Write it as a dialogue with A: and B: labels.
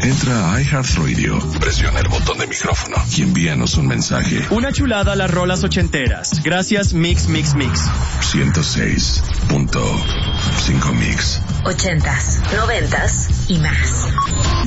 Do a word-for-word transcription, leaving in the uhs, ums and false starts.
A: Entra a iHeartRadio, presiona el botón de micrófono y envíanos un mensaje.
B: Una chulada a las rolas ochenteras. Gracias, Mix, Mix, Mix.
A: ciento seis punto cinco Mix.
C: Ochentas, noventas y más.